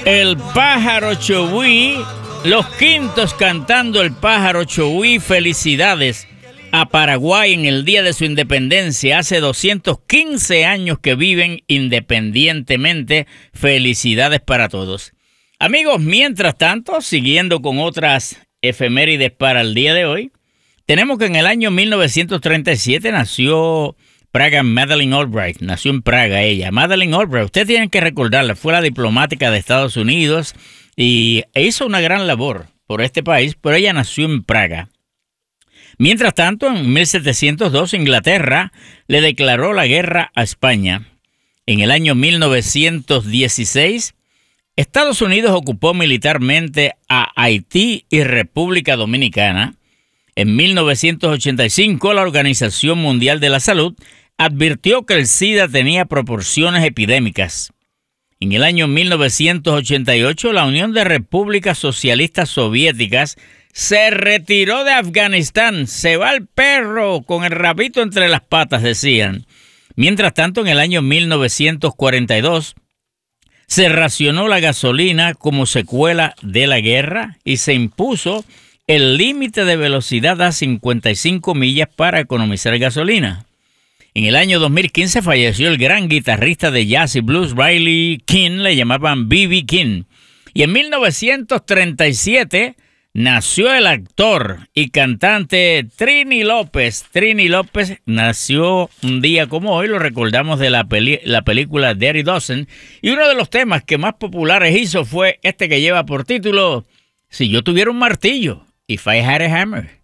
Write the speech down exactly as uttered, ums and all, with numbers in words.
El pájaro Chowí, los Quintos cantando El pájaro Chowí. Felicidades a Paraguay en el día de su independencia. Hace doscientos quince años que viven independientemente. Felicidades para todos. Amigos, mientras tanto, siguiendo con otras efemérides para el día de hoy, tenemos que en el año mil novecientos treinta y siete nació Praga Madeleine Albright. Nació en Praga ella. Madeleine Albright, ustedes tienen que recordarla, fue la diplomática de Estados Unidos y hizo una gran labor por este país, pero ella nació en Praga. Mientras tanto, en mil setecientos dos, Inglaterra le declaró la guerra a España. En el año mil novecientos dieciséis, Estados Unidos ocupó militarmente a Haití y República Dominicana. En mil novecientos ochenta y cinco, la Organización Mundial de la Salud advirtió que el SIDA tenía proporciones epidémicas. En el año mil novecientos ochenta y ocho, la Unión de Repúblicas Socialistas Soviéticas se retiró de Afganistán. Se va el perro con el rabito entre las patas, decían. Mientras tanto, en el año mil novecientos cuarenta y dos, se racionó la gasolina como secuela de la guerra y se impuso el límite de velocidad a cincuenta y cinco millas para economizar gasolina. En el año dos mil quince falleció el gran guitarrista de jazz y blues Riley King, le llamaban B B King. Y en mil novecientos treinta y siete nació el actor y cantante Trini López. Trini López nació un día como hoy, lo recordamos de la, peli- la película Dirty Dozen. Y uno de los temas que más populares hizo fue este que lleva por título Si yo tuviera un martillo. If I had a hammer.